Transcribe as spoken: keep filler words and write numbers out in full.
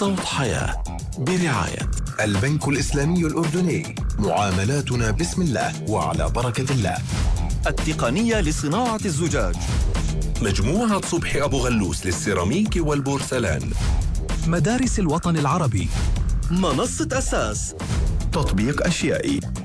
صوت حياة برعاية البنك الإسلامي الأردني. معاملاتنا بسم الله وعلى بركة الله. التقنية لصناعة الزجاج. مجموعة صبحي أبو غلوس للسيراميك والبورسلان. مدارس الوطن العربي. منصة أساس. تطبيق أشيائي.